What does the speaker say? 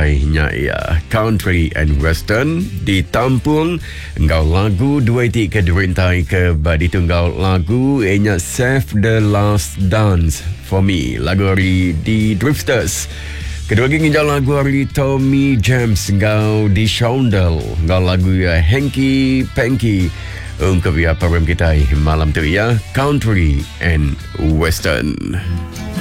kita ya country and western ditampung engkau lagu dua itik ke derintai ke badi tunggal lagu enya Save the Last Dance for Me lagu hari di Drifters. Kedua lagi ngejau lagu hari Tommy James engkau di Shondell engkau lagu ya Hanky Panky untuk ya program kita malam tu ya country and western.